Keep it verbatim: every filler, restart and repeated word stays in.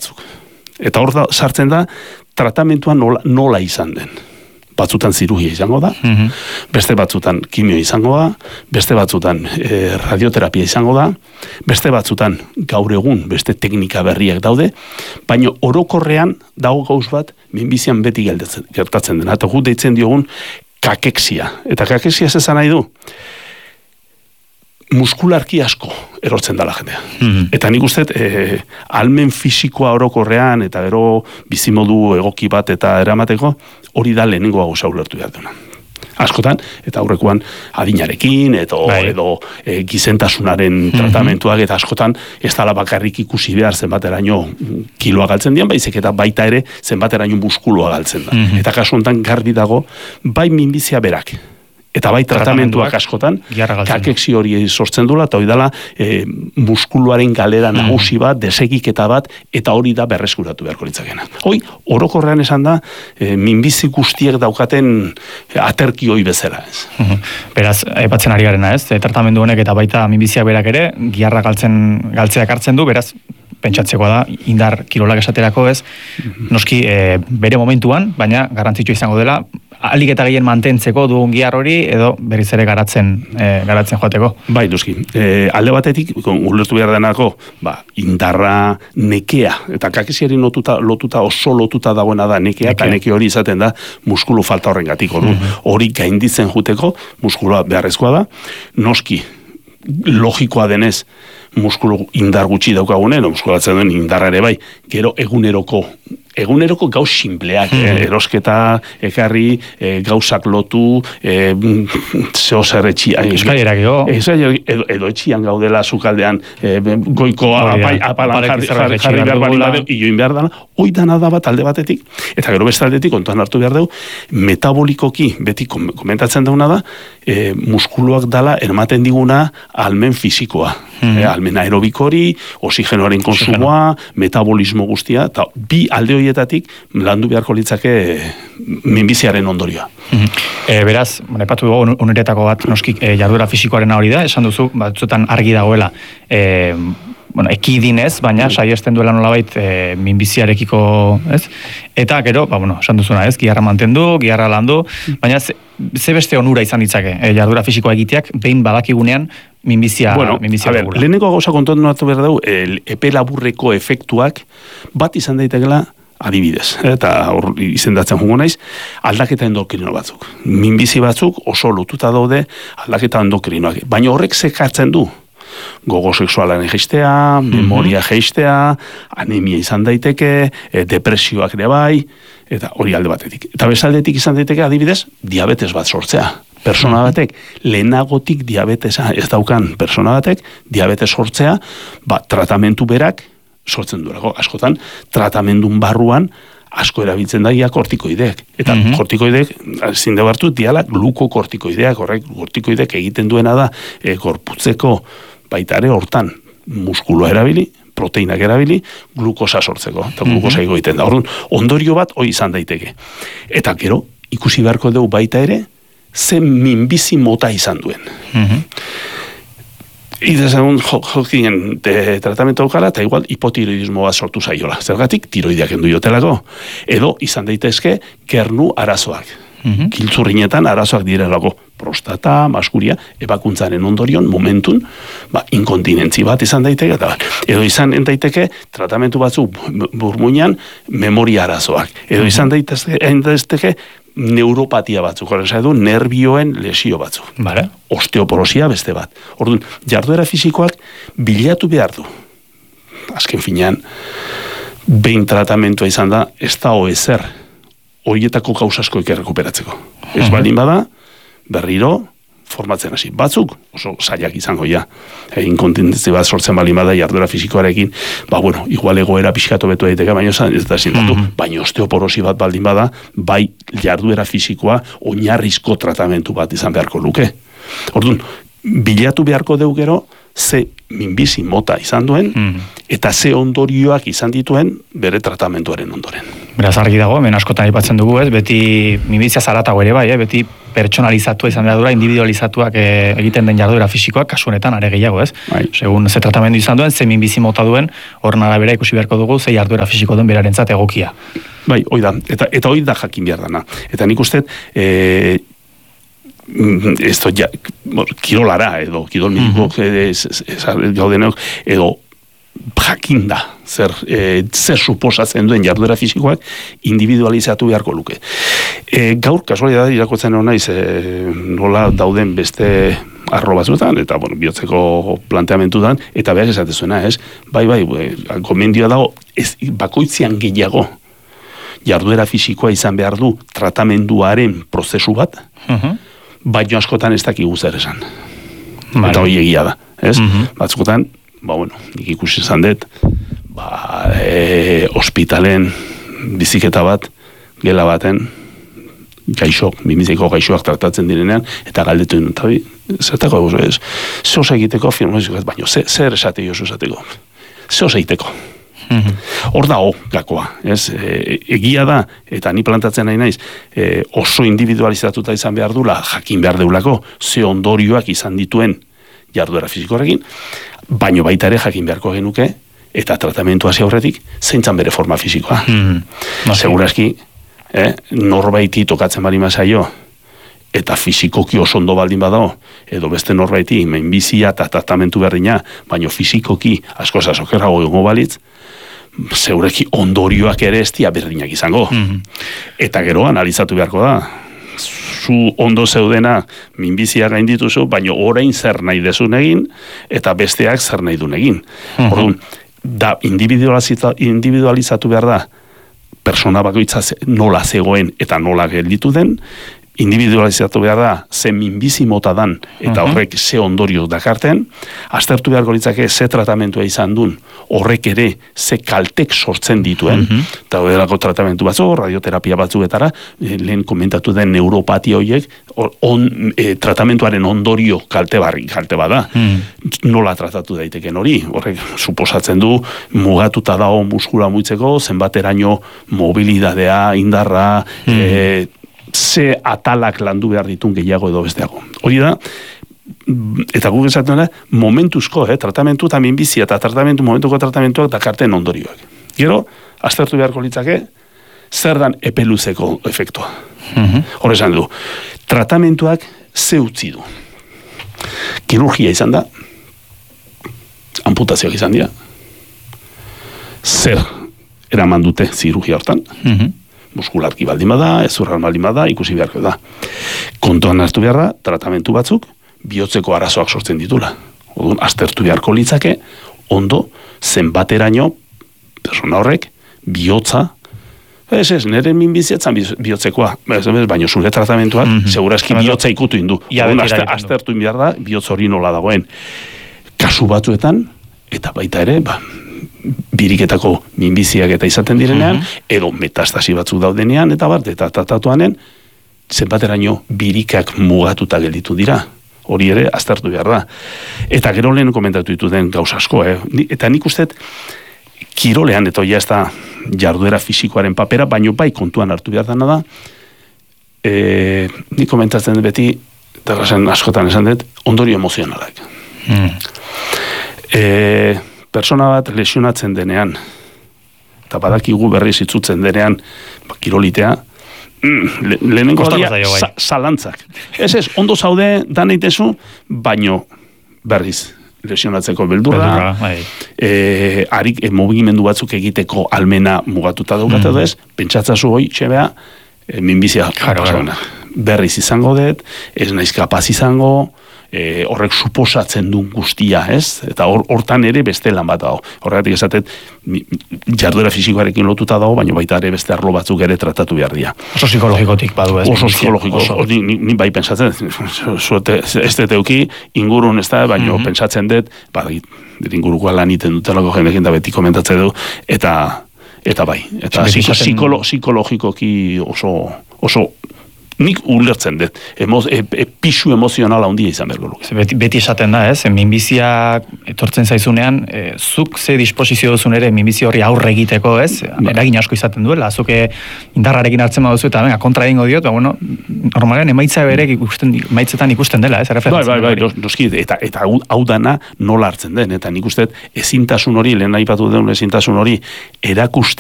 batzuk. Eta hor da, sartzen da, tratamentua nola, nola izan den. Batzutan zirugia izango da, mm-hmm. beste batzutan kimio izango da, beste batzutan e, radioterapia izango da, beste batzutan gaur egun beste teknika berriak daude, baina orokorrean dago gauz bat minbizian beti gertatzen dena. Eta gu deitzen diogun kakexia. Eta kakexia zezan nahi du, muskularki asko erortzen dala jendea. Mm-hmm. Eta nik uste, e, almen fisikoa orokorrean, eta gero bizimodu egoki bat eta eramateko, hori da lehenengoa gauza ulertu behar duna. Askotan, eta aurrekoan adinarekin, edo, edo e, gizentasunaren mm-hmm. tratamentuak, eta askotan ez dala bakarrik ikusi behar zenbateraino kiloa galtzen dian, baizik eta baita ere zenbateraino muskuloa galtzen da. Mm-hmm. Eta kasu honetan garbi dago, bai minbizia berak, eta bai tratamentuak askotan, kakexi hori sortzen dula, eta hori dela e, muskuluaren galera nagusi bat, desegiketa bat, eta hori da berreskuratu beharko litzakena. Hoi, orokorrean esan da, e, minbizi guztiek daukaten aterki hoi bezala. Ez. Beraz, aipatzen ari garena ez, e, tratamendu honek eta baita minbiziak berak ere, giharra galtzen, galtzeak hartzen du, beraz, pentsatzekoa da, indar kirolak esaterako ez, noski e, bere momentuan, baina garrantzitsua izango dela, alik eta gehien mantentzeko dugun gihar hori, edo berriz ere garatzen, e, garatzen joateko. Bai, noski. E, alde batetik, ulertu behar denako, ba, indarra nekea, eta kakesiari lotuta, lotuta, oso lotuta dagoena da nekea, eta neke hori izaten da muskulu falta horrengatik. Hori mm-hmm. gainditzen juteko, muskulua beharrezkoa da, noski, logikoa denez, muskulu indar gutxi daukagunen, muskulatzen duen indarra ere bai, gero eguneroko eguneroko gauz sinpleak, hmm. eh, erosketa ekarri, eh, gauzak lotu, eh, zeo zer etxia. Euskalirak ego. Edo, edo etxian gaudela zukaldean, eh, goiko apai, apalan jarri, jarri, jarri behar bali badeu, ioin behar dana, hoi dana da bat alde batetik, eta gero beste aldetik, ontuan hartu behar deu, metabolikoki, beti komentatzen dauna da, eh, muskuluak dala ermaten diguna almen fisikoa. Hmm. Eh, almen aerobikori, oxigenoaren konsumoa, metabolismo guztia, eta bi alde horietatik landu beharko litzake minbiziaren ondorioa. Mm-hmm. E, beraz, aipatu dugu uneretako bat noski e, jarduera fisikoaren hori da, esan duzu, batzutan argi dagoela, e, bueno, ekidinez, baina saiesten duela nolabait e, minbiziarekiko, ez? Eta gero, ba, bueno, esan duzuna, ez? Giharra mantendu, giharra landu, baina ze, ze beste onura izan ditzake, e, jarduera fisikoa egiteak, behin badakigunean, minbizia, bueno, minbizia a ver, leheneko gauza kontuan natu behar dugu, epe laburreko efektuak bat izan daitekela adibidez, eta hor izendatzen jungo naiz, aldaketa endokrino batzuk. Minbizi batzuk oso lotuta daude aldaketa endokrinoak. Baina horrek zekartzen du. Gogo sexualaren jeistea, memoria jeistea, anemia izan daiteke, e, depresioak ere bai, eta hori alde batetik. Eta bezaldetik izan daiteke adibidez, diabetes bat sortzea. Persona batek, lehenagotik diabetesa ez daukan persona batek, diabetes sortzea, ba, tratamentu berak sortzen duelako. Askotan, tratamendun barruan asko erabiltzen daia kortikoideak. Eta mm-hmm. kortikoideak, zinde bartu, diala glukokortikoideak, horrek kortikoideak egiten duena da, e, gorputzeko baitare hortan muskuloa erabili, proteinak erabili, glukosa sortzeko. Eta glukosa mm-hmm. egiten da. Orduan, ondorio bat hori izan daiteke. Eta gero, ikusi beharko dugu baita ere, zen minbizi mota izan duen. Mm-hmm. Idezagun jokinen jo, tratamentu aukala, eta igual hipotiroidismo bat sortu zaiola. Zergatik, tiroideak endu jotelako. Edo, izan daitezke, gernu arazoak. Mm-hmm. Kiltzurrinetan arazoak direlako. Prostata, maskuria, ebakuntzaren ondorion, momentun, ba, inkontinentzi bat izan daiteke, eta edo izan daiteke, tratamentu batzuk burmuinan, memoria arazoak. Edo izan daitezke, daitezke neuropatia batzuk, horreza edo, nervioen lesio batzuk. Vale. Osteoporosia beste bat. Orduan, jarduera fisikoak bilatu behar du. Azken finean, behin tratamentua izan da, ez da ezer horietako kausaskoik errekuperatzeko. Ez baldin bada, berriro, formatzen hasi. Batzuk, oso zailak izango ja. E, inkontinentzi bat sortzen baldin bada jarduera fisikoarekin, ba bueno, igual egoera pixkatu betu daiteke, baina ez da zintatu, mm-hmm. baina osteoporosi bat baldin bada, bai jarduera fisikoa oinarrizko tratamentu bat izan beharko luke. Orduan, bilatu beharko deu gero, ze minbizi mota izan duen, mm-hmm. eta ze ondorioak izan dituen bere tratamentuaren ondoren. Beraz argi dago, hemen askotan aipatzen dugu, ez? Beti minbizia zaratago ere bai, eh? Beti pertsonalizatua izan behar dura, individualizatuak e, egiten den jarduera fisikoak, kasu honetan are gehiago, ez? Bai. Segun ze tratamendu izan duen, ze minbizi mota duen, horren arabera ikusi beharko dugu, ze jarduera fisiko duen berarentzat egokia. Bai, hoi da, eta, eta hoi da jakin behar dana. Eta nik uste, e, esto ja, kirolara, edo, kirol medikok, mm-hmm. gaudenok, edo, jakin da, zer, e, zer suposatzen duen jarduera fisikoak individualizatu beharko luke. E, gaur, kasualidad irakotzen hona, e, nola dauden beste arlo batzuetan, eta, bueno, bihotzeko planteamentutan, eta behar esatezuena, ez? Bai, bai, gomendioa dago, ez, bakoitzean gehiago jarduera fisikoa izan behar du tratamenduaren prozesu bat, uh-huh. baino askotan ez dakigu zer esan. Vale. Eta hori egia da, ez? Uh-huh. Batzukotan, ba, bueno, nik ikusi izan dut, ba, e, ospitalen biziketa bat, gela baten, gaixok, mimizeko gaixoak tratatzen direnean, eta galdetu duen, eta bi, zertako, ez, ze osa egiteko, firmazioak, baina, zer esate jozu esateko, ze osa egiteko. Hor da, ho, gakoa, ez, e, egia da, eta ni plantatzen nahi naiz, e, oso individualizatuta izan behar dula, jakin behar deulako, ze ondorioak izan dituen jarduera fizikoarekin, baino baita ere jakin beharko genuke, eta tratamentu hasi aurretik, zeintzan bere forma fizikoa. Mm, no, Segurazki, eh, norbaiti tokatzen bali mazaio, eta fizikoki oso ondo baldin badao, edo beste norbaiti, minbizia eta tratamentu berdina, baino fizikoki asko zazokerrago egongo balitz, zeureki ondorioak ere ez dia berdinak izango. Mm-hmm. Eta gero analizatu beharko da, zu ondo zeudena minbizia gaindituzu, baino orain zer nahi dezun egin, eta besteak zer nahi duen egin. Mm-hmm. Orduan, da individualizatu, individualizatu behar da, persona bakoitza nola zegoen eta nola gelditu den, individualizatu behar da, ze minbizi mota dan, eta horrek ze ondorio dakarten, aztertu beharko litzake ze tratamentua izan duen, horrek ere ze kaltek sortzen dituen, eta uh-huh. horrelako tratamentu batzu, radioterapia batzuetara, lehen komentatu den neuropatia horiek, on, e, tratamentuaren ondorio kalte barri, kalte bada, uh-huh. nola tratatu daiteken hori, horrek suposatzen du, mugatuta dago muskula muitzeko, zenbateraino mobilidadea, indarra, uh-huh. e, ze atalak landu behar ditun gehiago edo besteago. Hori da, eta guk esaten da, momentuzko, eh, tratamentu eta minbizia eta tratamentu, momentuko tratamentuak dakarten ondorioak. Gero, aztertu beharko litzake, zer dan epeluzeko efektua. Uh-huh. Hor esan du, tratamentuak ze utzi du. Kirurgia izan da, amputazioak izan dira, zer eraman dute zirurgia hortan, uh-huh. muskularki baldin bada, ezurran baldin bada, ikusi beharko da. Kontuan hartu behar da, tratamentu batzuk, bihotzeko arazoak sortzen ditula. Orduan, aztertu beharko litzake, ondo, zenbateraino, persona horrek, bihotza, ez ez, nire minbizietzan bihotzekoa, baina zure tratamentuak, mm-hmm. segurazki bihotza ikutu indu. Orduan, azter, aztertu behar da, bihotz hori nola dagoen. Kasu batzuetan, eta baita ere, ba, biriketako minbiziak eta izaten direnean, uh-huh. edo metastasi batzuk daudenean, eta bat, eta tatatuanen, zenbateraino birikak mugatuta gelditu dira. Hori ere, aztertu behar da. Eta gero lehen komentatu ditu den gauz asko, eh? Eta nik usteet, kirolean, eta ja ez da jarduera fisikoaren papera, baino bai kontuan hartu behar dena da, e, nik komentatzen beti, eta askotan esan dut, ondorio emozionalak. Mm. E, persona bat lesionatzen denean, eta badakigu berriz itzutzen denean, ba, kirolitea, mm, le, lehenengo dia, sa, zalantzak. Ez ez, ondo zaude dan eitezu, baino berriz lesionatzeko beldurra, e, harik e, mugimendu batzuk egiteko almena mugatuta daukat edo ez, mm. pentsatzazu hoi, txebea, e, minbizia claro, claro. berriz izango dut, ez naiz kapaz izango, E, horrek suposatzen duen guztia, ez? Eta hor, hortan ere beste lan bat dago. Horregatik esatet, jarduera fisikoarekin lotuta dago, baina baita ere beste arlo batzuk ere tratatu behar dira. Oso psikologikotik badu ez? Oso psikologiko. Oso. Ni, ni, ni bai pentsatzen, zuete, ez dut euki, ingurun ez da, baina mm-hmm. pentsatzen dut, ba, ingurukoa lan iten dutelako jendekin da beti komentatzen du, eta, eta bai. Eta psikolo, psikologikoki oso, oso nik ulertzen dut, emo, e, e, pisu emozionala handia izan berko luke. Beti, beti esaten da, ez, minbizia etortzen zaizunean, e, zuk ze disposizio duzun ere minbizia horri aurre egiteko, ez, eragin asko izaten duela, zuk indarrarekin hartzen baduzu eta venga, kontra egingo diot, ba, bueno, normalean emaitza bere ikusten, emaitzetan ikusten dela, ez, bai, bai, bai, noski, eta, eta hau dana nola hartzen den, eta nik uste ezintasun hori, lehen aipatu den ezintasun hori, erakusten